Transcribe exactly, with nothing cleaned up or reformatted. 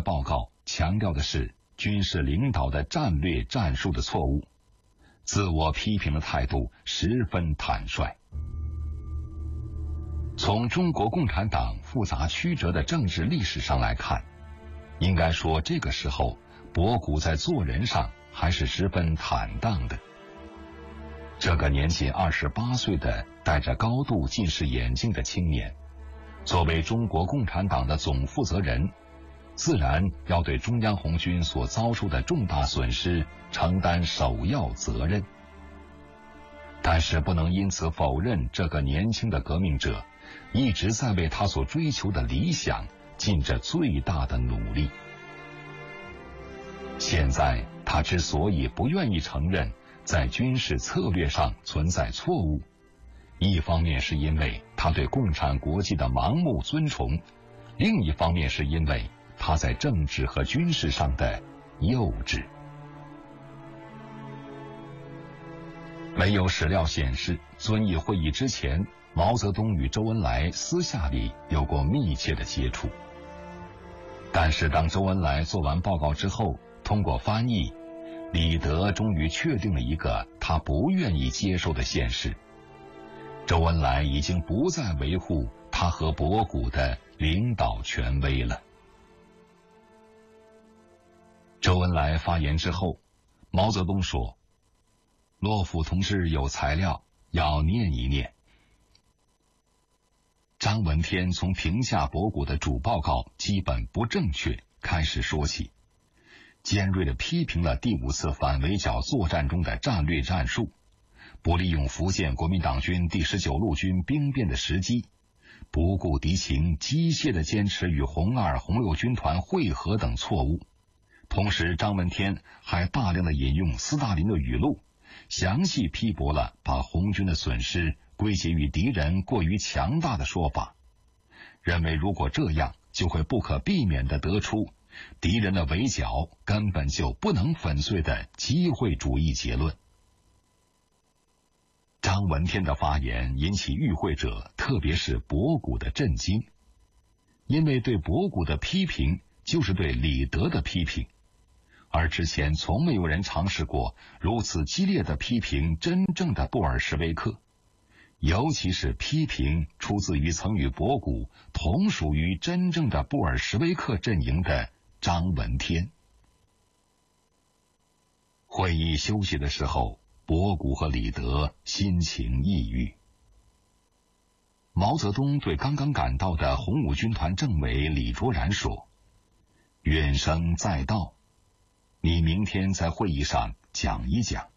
的报告强调的是军事领导的战略战术的错误，自我批评的态度十分坦率。从中国共产党复杂曲折的政治历史上来看，应该说这个时候博古在做人上还是十分坦荡的。这个年仅二十八岁的戴着高度近视眼镜的青年，作为中国共产党的总负责人，自然要对中央红军所遭受的重大损失承担首要责任。但是不能因此否认这个年轻的革命者一直在为他所追求的理想尽着最大的努力。现在他之所以不愿意承认在军事策略上存在错误，一方面是因为他对共产国际的盲目尊崇，另一方面是因为他在政治和军事上的幼稚。没有史料显示遵义会议之前毛泽东与周恩来私下里有过密切的接触，但是当周恩来做完报告之后，通过翻译，李德终于确定了一个他不愿意接受的现实：周恩来已经不再维护他和博古的领导权威了。周恩来发言之后，毛泽东说：“洛甫同志有材料，要念一念。”张闻天从评价博古的主报告基本不正确开始说起，尖锐地批评了第五次反围剿作战中的战略战术，不利用福建国民党军第十九路军兵变的时机，不顾敌情，机械地坚持与红二、红六军团会合等错误。同时，张闻天还大量地引用斯大林的语录，详细批驳了把红军的损失归结于敌人过于强大的说法，认为如果这样，就会不可避免地得出敌人的围剿根本就不能粉碎的机会主义结论。张闻天的发言引起与会者，特别是博古的震惊，因为对博古的批评就是对李德的批评，而之前从没有人尝试过如此激烈的批评真正的布尔什维克，尤其是批评出自于曾与博古同属于真正的布尔什维克阵营的张闻天。会议休息的时候，博古和李德心情抑郁。毛泽东对刚刚赶到的红五军团政委李卓然说：“远生再到，你明天在会议上讲一讲。”